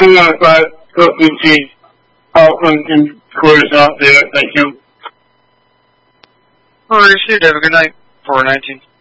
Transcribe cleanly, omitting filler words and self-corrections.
295, Copeland Cheese, Auckland, and quarters out there. Thank you. Well, received. Have a good night. 419.